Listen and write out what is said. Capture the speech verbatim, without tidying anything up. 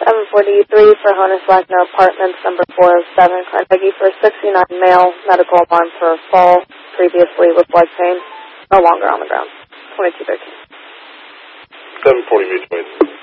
seven forty-three for Honus Wagner Apartments, number four oh seven, Carnegie, for sixty-nine male, medical alarm for fall, previously with leg pain, no longer on the ground. twenty-two thirteen. seven forty, May twenty-two.